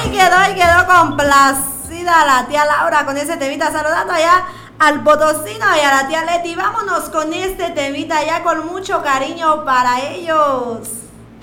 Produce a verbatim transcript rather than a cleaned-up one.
Ahí quedó, ahí quedó complacida la tía Laura con ese temita, saludando allá al Potosino y a la tía Leti. Vámonos con este temita ya con mucho cariño para ellos.